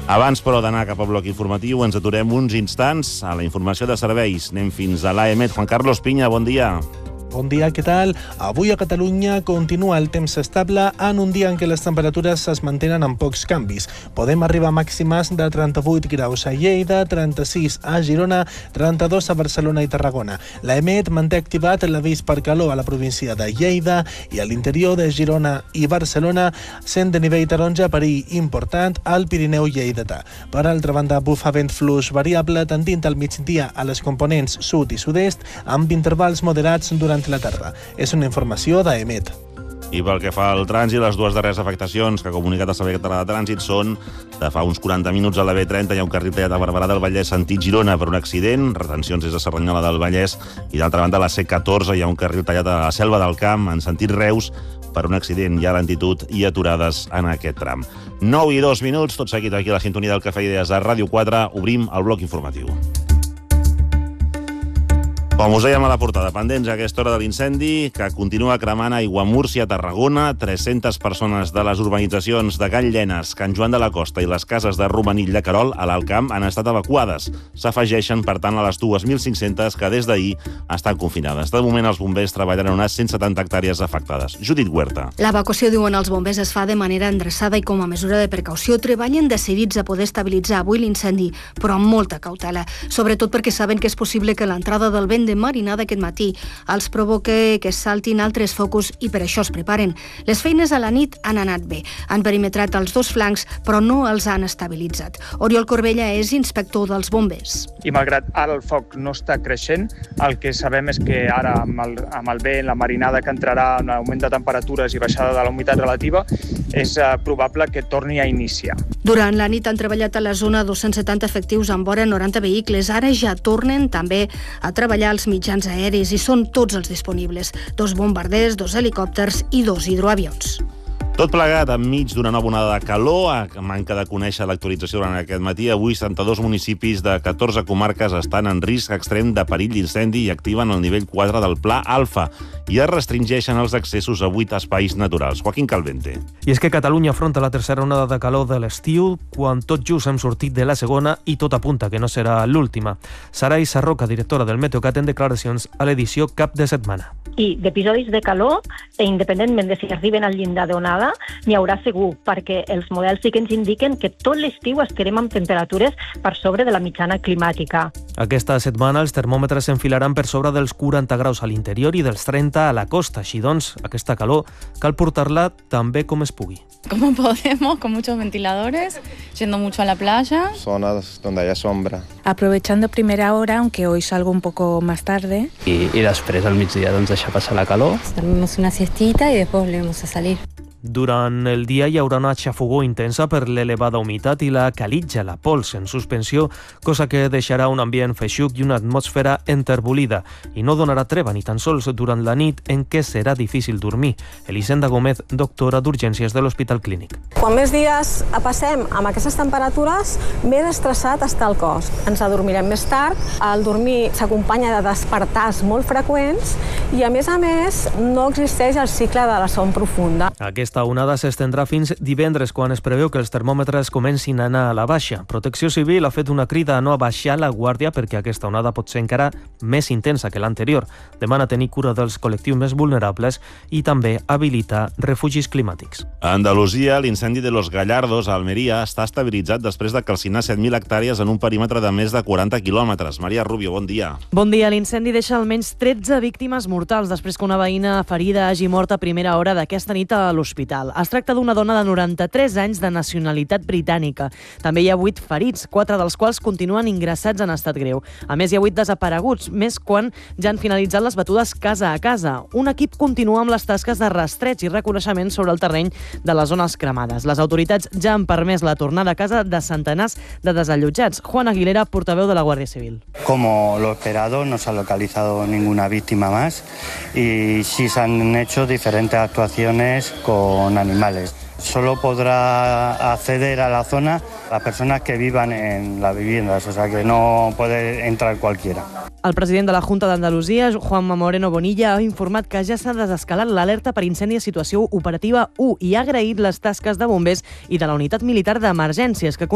Abans, però, d'anar cap al bloc informatiu, ens aturem uns instants a la informació de serveis. Anem fins a l'AEMET. Juan Carlos Piña, bon dia. Bon dia, què tal? Avui a Catalunya continua el temps estable en un dia en què les temperatures es mantenen amb pocs canvis. Podem arribar a màximes de 38 graus a Lleida, 36 a Girona, 32 a Barcelona i Tarragona. L'AEMET manté activat l'avís per calor a la província de Lleida i a l'interior de Girona i Barcelona, sent de nivell taronja perill important al Pirineu lleidatà. Per altra banda, bufa vent fluix variable tendint al migdia a les components sud i sud-est, amb intervals moderats durant la tarda. És una informació d'AEMET. I pel que fa al trànsit, les dues darreres afectacions que ha comunicat el Servei Català de Trànsit són de fa uns 40 minuts a la B30 hi ha un carril tallat a Barberà del Vallès sentit Girona per un accident, retencions des de Cerdanyola del Vallès, i d'altra banda a la C14 hi ha un carril tallat a Selva del Camp en sentit Reus per un accident. Hi ha lentitud i aturades en aquest tram. 9 i 2 minuts, tot seguit aquí a la sintonia del Cafè Idees a Ràdio 4, obrim el bloc informatiu. Com us dèiem a la portada, pendents a aquesta hora de l'incendi que continua cremant a Aiguamúrcia, Tarragona. 300 persones de les urbanitzacions de Can Llenes, Can Joan de la Costa i les cases de Romanil de Querol, a l'Alt Camp, han estat evacuades. S'afegeixen, per tant, a les 2.500 que des d'ahir estan confinades. De moment, els bombers treballen en unes 170 hectàrees afectades. Judit Huerta. L'evacuació, diuen els bombers, es fa de manera endreçada i com a mesura de precaució. Treballen decidits a poder estabilitzar avui l'incendi, però amb molta cautela, sobretot perquè saben que és possible que l'entrada del vent de marinada aquest matí els provoque que saltin altres focus i per això es preparen. Les feines a la nit han anat bé. Han perimetrat els dos flancs, però no els han estabilitzat. Oriol Corbella és inspector dels bombers. I malgrat ara el foc no està creixent, el que sabem és que ara amb el vent, la marinada que entrarà, un augment de temperatures i baixada de la humitat relativa, és probable que torni a iniciar. Durant la nit han treballat a la zona 270 efectius amb vora 90 vehicles. Ara ja tornen també a treballar els mitjans aeris i són tots els disponibles. 2 bombarders, 2 helicòpters i 2 hidroavions. Tot plegat enmig d'una nova onada de calor, a manca de conèixer l'actualització durant aquest matí. Avui 72 municipis de 14 comarques estan en risc extrem de perill d'incendi i activen el nivell 4 del Pla Alfa i es restringeixen els accessos a 8 espais naturals. Joaquín Calvente. I és que Catalunya afronta la tercera onada de calor de l'estiu, quan tot just hem sortit de la segona i tot apunta que no serà l'última. Sarai Sarroca, directora del Meteocat, en declaracions a l'edició Cap de Setmana. I d'episodis de calor, independentment de si arriben al llindar d'onada, n'hi haurà segur, perquè els models sí que ens indiquen que tot l'estiu estarem amb temperatures per sobre de la mitjana climàtica. Aquesta setmana els termòmetres s'enfilaran per sobre dels 40 graus a l'interior i dels 30 a la costa. Així doncs, aquesta calor cal portar-la també com es pugui. Como podemos, con muchos ventiladores, yendo mucho a la playa. Zonas donde haya sombra. Aprovechando primera hora, aunque hoy salgo un poco más tarde. I després al migdia doncs deixar passar la calor. Dormimos una siestita y después volvemos a salir. Durant el dia hi haurà una xafogor intensa per l'elevada humitat i la calitja, la pols en suspensió, cosa que deixarà un ambient feixuc i una atmosfera enterbolida i no donarà treva ni tan sols durant la nit en què serà difícil dormir. Elisenda Gómez, doctora d'Urgències de l'Hospital Clínic. Quan més dies passem amb aquestes temperatures, més estressat està el cos. Ens adormirem més tard, el dormir s'acompanya de despertars molt freqüents i, a més, no existeix el cicle de la son profunda. Aquesta onada s'estendrà fins divendres, quan es preveu que els termòmetres comencin a anar a la baixa. Protecció Civil ha fet una crida a no abaixar la guàrdia perquè aquesta onada pot ser encara més intensa que l'anterior. Demana tenir cura dels col·lectius més vulnerables i també habilitar refugis climàtics. A Andalusia, l'incendi de Los Gallardos, a Almeria, està estabilitzat després de calcinar 7.000 hectàrees en un perímetre de més de 40 quilòmetres. Maria Rubio, bon dia. Bon dia. L'incendi deixa almenys 13 víctimes mortals després que una veïna ferida hagi mort a primera hora d'aquesta nit a l'hospital. Es tracta d'una dona de 93 anys de nacionalitat britànica. També hi ha 8 ferits, 4 dels quals continuen ingressats en estat greu. A més, hi ha 8 desapareguts, més quan ja han finalitzat les batudes casa a casa. Un equip continua amb les tasques de rastreig i reconeixement sobre el terreny de les zones cremades. Les autoritats ja han permès la tornada a casa de centenars de desallotjats. Juan Aguilera, portaveu de la Guàrdia Civil. Como lo esperado, no se ha localizado ninguna víctima más y sí se han hecho diferentes actuaciones con animales. Solo podrá acceder a la zona las personas que vivan en las viviendas, o sea que no puede entrar cualquiera. El president de la Junta d'Andalusia, Juanma Moreno Bonilla, ha informat que ja s'ha desescalat l'alerta per incendi a situació operativa 1 i ha agraït les tasques de bombers i de la unitat militar d'emergències que